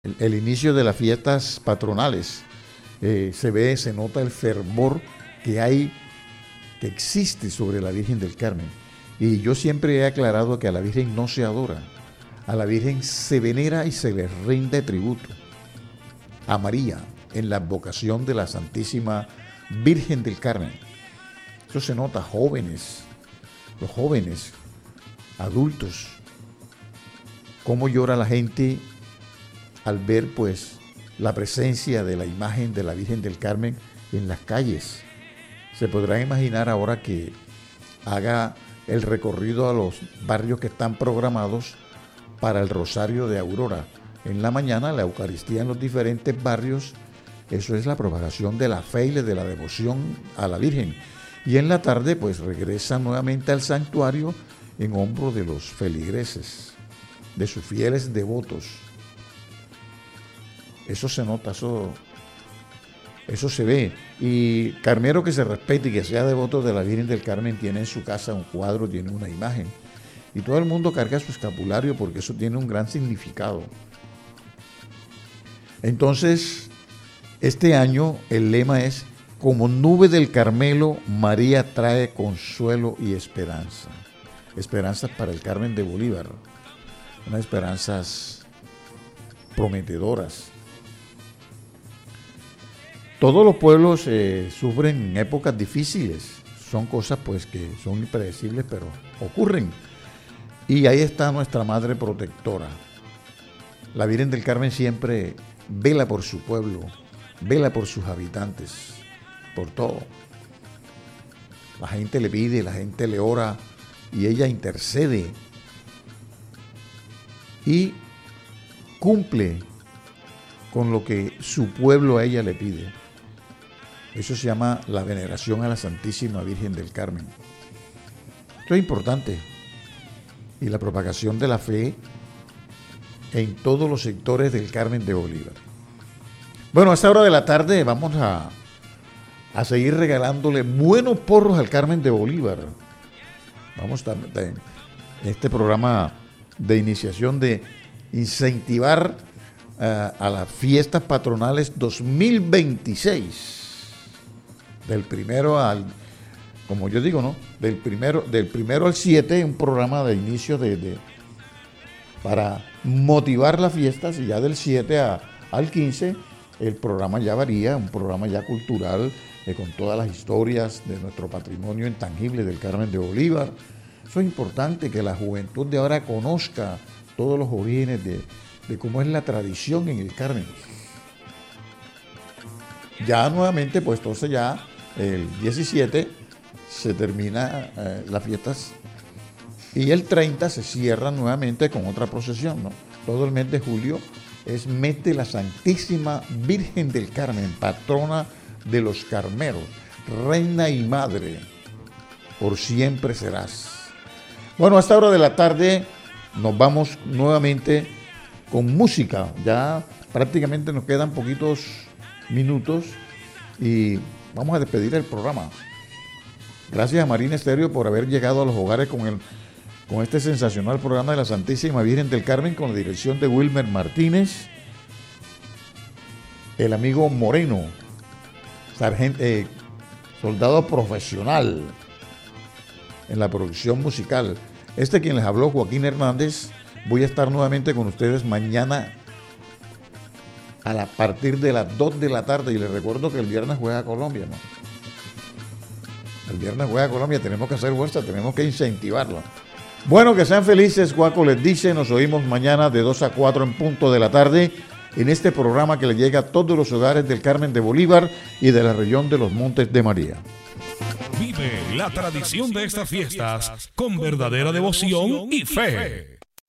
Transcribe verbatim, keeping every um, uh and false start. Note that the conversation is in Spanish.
el, el inicio de las fiestas patronales. Eh, se ve, se nota el fervor que hay, que existe sobre la Virgen del Carmen. Y yo siempre he aclarado que a la Virgen no se adora, a la Virgen se venera y se le rinde tributo. A María, en la advocación de la Santísima Virgen del Carmen. Eso se nota, jóvenes, los jóvenes, adultos, cómo llora la gente al ver pues la presencia de la imagen de la Virgen del Carmen en las calles. Se podrán imaginar ahora que haga el recorrido a los barrios que están programados para el Rosario de Aurora. En la mañana, la Eucaristía en los diferentes barrios, eso es la propagación de la fe y de la devoción a la Virgen. Y en la tarde, pues regresan nuevamente al santuario en hombros de los feligreses, de sus fieles devotos. Eso se nota, eso, eso se ve. Y carmero que se respete y que sea devoto de la Virgen del Carmen tiene en su casa un cuadro, tiene una imagen. Y todo el mundo carga su escapulario porque eso tiene un gran significado. Entonces, este año el lema es: como nube del Carmelo, María trae consuelo y esperanza. Esperanzas para el Carmen de Bolívar, unas esperanzas prometedoras. Todos los pueblos eh, sufren épocas difíciles, son cosas pues que son impredecibles, pero ocurren. Y ahí está nuestra Madre Protectora. La Virgen del Carmen siempre vela por su pueblo, vela por sus habitantes, por todo. La gente le pide, la gente le ora y ella intercede y cumple con lo que su pueblo a ella le pide. Eso se llama la veneración a la Santísima Virgen del Carmen. Esto es importante. Y la propagación de la fe en todos los sectores del Carmen de Bolívar. Bueno, a esta hora de la tarde vamos a, a seguir regalándole buenos porros al Carmen de Bolívar. Vamos a en este programa de iniciación de incentivar uh, a las fiestas patronales dos mil veintiséis. Del primero al, como yo digo, ¿no? Del primero, del primero al siete, un programa de inicio de, de para motivar las fiestas, y ya del siete a, al quince el programa ya varía, un programa ya cultural eh, con todas las historias de nuestro patrimonio intangible del Carmen de Bolívar. Eso es importante, que la juventud de ahora conozca todos los orígenes de, de cómo es la tradición en el Carmen. Ya nuevamente, pues entonces ya el diecisiete se termina eh, las fiestas y el treinta se cierra nuevamente con otra procesión, ¿no? Todo el mes de julio es mes de la Santísima Virgen del Carmen, patrona de los carmeros, reina y madre, por siempre serás. Bueno, a esta hora de la tarde nos vamos nuevamente con música. Ya prácticamente nos quedan poquitos minutos y vamos a despedir el programa. Gracias a Marina Estéreo por haber llegado a los hogares con, el, con este sensacional programa de la Santísima Virgen del Carmen, con la dirección de Wilmer Martínez, el amigo Moreno, sargento, eh, soldado profesional en la producción musical. Este quien les habló, Joaquín Hernández. Voy a estar nuevamente con ustedes mañana a la, partir de las dos de la tarde, y les recuerdo que el viernes juega Colombia, ¿no? El viernes juega Colombia, tenemos que hacer fuerza, tenemos que incentivarla. Bueno, que sean felices, Guaco les dice, nos oímos mañana de dos a cuatro en punto de la tarde en este programa que le llega a todos los hogares del Carmen de Bolívar y de la región de los Montes de María. Vive la tradición de estas fiestas con verdadera devoción y fe.